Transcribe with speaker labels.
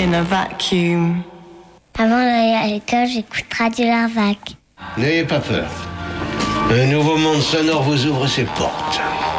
Speaker 1: in a vacuum.
Speaker 2: Avant d'aller à l'école, j'écoute Radio Larzac.
Speaker 3: N'ayez pas peur. Un nouveau monde sonore vous ouvre ses portes.